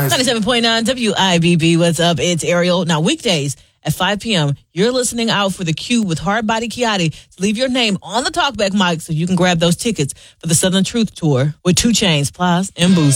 97.9 WIBB. What's up? It's Ariel. Now, weekdays at 5 p.m., you're listening out for the Q with Hardbody Kiati to leave your name on the talkback mic so you can grab those tickets for the Southern Truth Tour with 2 Chainz, Plies, and Boosie.